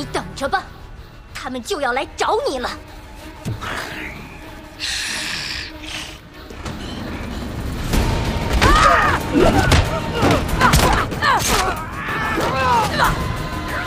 你等着吧，他们就要来找你了。